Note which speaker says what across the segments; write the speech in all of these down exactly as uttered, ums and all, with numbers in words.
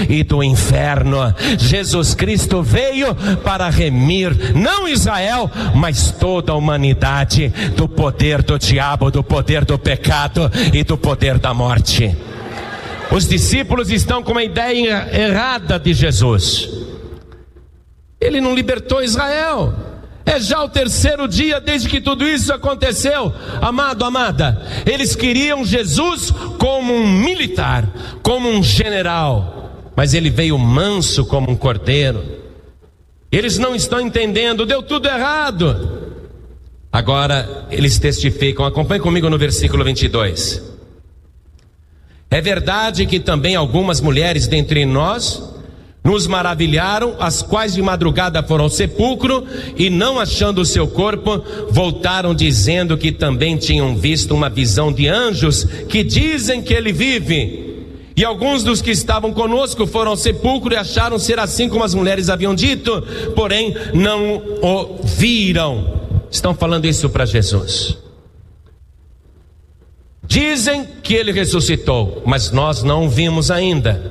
Speaker 1: e do inferno. Jesus Cristo veio para remir, não Israel, mas toda a humanidade do poder do diabo, do poder do pecado e do poder da morte. Os discípulos estão com uma ideia errada de Jesus. Ele não libertou Israel. É já o terceiro dia desde que tudo isso aconteceu. Amado, amada, eles queriam Jesus como um militar, como um general, mas ele veio manso como um cordeiro. Eles não estão entendendo, deu tudo errado. Agora eles testificam, acompanhe comigo no versículo vinte e dois. É verdade que também algumas mulheres dentre nós nos maravilharam, as quais de madrugada foram ao sepulcro e, não achando o seu corpo, voltaram dizendo que também tinham visto uma visão de anjos que dizem que ele vive. E alguns dos que estavam conosco foram ao sepulcro e acharam ser assim como as mulheres haviam dito, porém não o viram. Estão falando isso para Jesus. Dizem que ele ressuscitou, mas nós não o vimos ainda.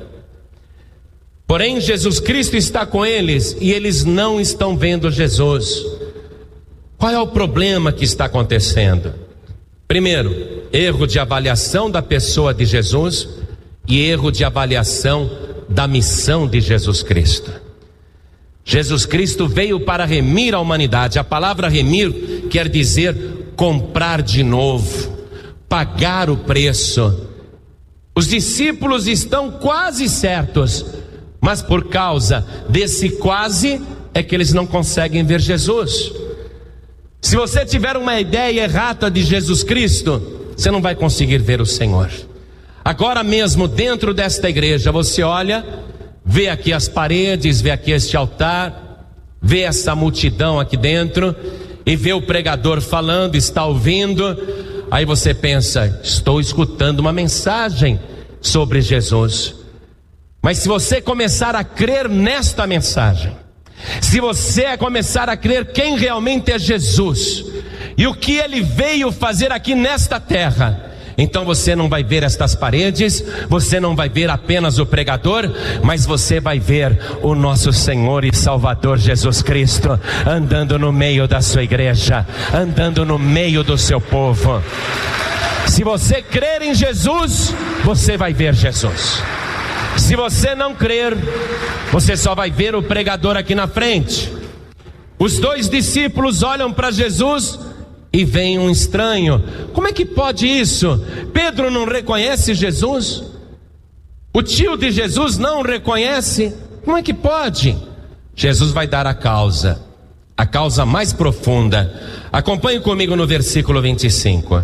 Speaker 1: Porém, Jesus Cristo está com eles e eles não estão vendo Jesus. Qual é o problema que está acontecendo? Primeiro, erro de avaliação da pessoa de Jesus e erro de avaliação da missão de Jesus Cristo. Jesus Cristo veio para remir a humanidade. A palavra remir quer dizer comprar de novo, pagar o preço. Os discípulos estão quase certos, mas por causa desse quase é que eles não conseguem ver Jesus. Se você tiver uma ideia errada de Jesus Cristo, você não vai conseguir ver o Senhor. Agora mesmo dentro desta igreja, você olha, vê aqui as paredes, vê aqui este altar, vê essa multidão aqui dentro e vê o pregador falando, está ouvindo. Aí você pensa, estou escutando uma mensagem sobre Jesus. Mas se você começar a crer nesta mensagem, se você começar a crer quem realmente é Jesus e o que ele veio fazer aqui nesta terra, então você não vai ver estas paredes, você não vai ver apenas o pregador, mas você vai ver o nosso Senhor e Salvador Jesus Cristo andando no meio da sua igreja, andando no meio do seu povo. Se você crer em Jesus, você vai ver Jesus. Se você não crer, você só vai ver o pregador aqui na frente. Os dois discípulos olham para Jesus e vem um estranho. Como é que pode isso? Pedro não reconhece Jesus? O tio de Jesus não reconhece? Como é que pode? Jesus vai dar a causa, a causa mais profunda. Acompanhe comigo no versículo vinte e cinco.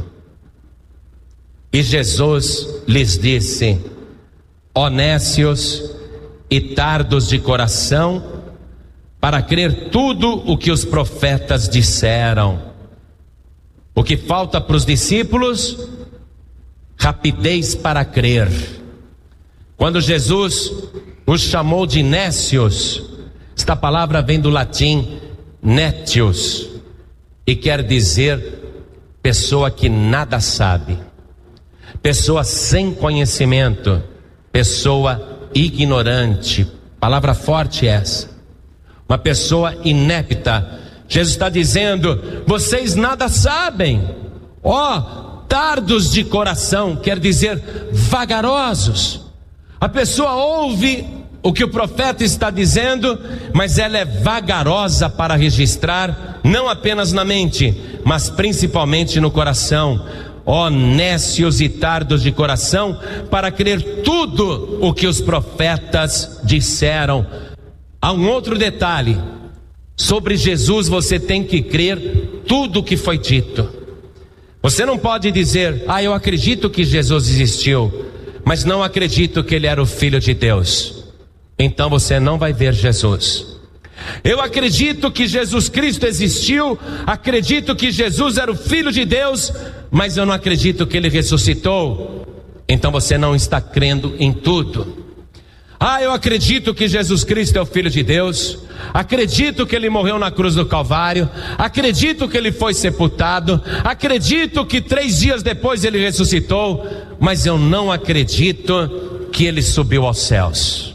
Speaker 1: E Jesus lhes disse: ó nécios e tardos de coração, para crer tudo o que os profetas disseram. O que falta para os discípulos? Rapidez para crer. Quando Jesus os chamou de nécios, esta palavra vem do latim netius e quer dizer pessoa que nada sabe, pessoa sem conhecimento, pessoa ignorante. Palavra forte essa. Uma pessoa inepta. Jesus está dizendo: vocês nada sabem. Ó, tardos de coração, quer dizer vagarosos. A pessoa ouve o que o profeta está dizendo, mas ela é vagarosa para registrar, não apenas na mente, mas principalmente no coração. Ó nécios e tardos de coração, para crer tudo o que os profetas disseram. Há um outro detalhe: sobre Jesus você tem que crer tudo o que foi dito. Você não pode dizer: ah, eu acredito que Jesus existiu, mas não acredito que ele era o Filho de Deus. Então você não vai ver Jesus. Eu acredito que Jesus Cristo existiu, acredito que Jesus era o Filho de Deus, mas eu não acredito que ele ressuscitou. Então você não está crendo em tudo. Ah, eu acredito que Jesus Cristo é o Filho de Deus, acredito que ele morreu na cruz do Calvário, acredito que ele foi sepultado, acredito que três dias depois ele ressuscitou, mas eu não acredito que ele subiu aos céus.